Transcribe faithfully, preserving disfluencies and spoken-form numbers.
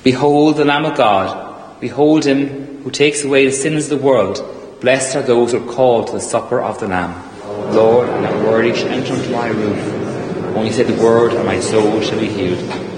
Behold the Lamb of God. Behold him who takes away the sins of the world. Blessed are those who are called to the supper of the Lamb. Lord, I am not worthy to enter into my roof. Only say the word, and my soul shall be healed.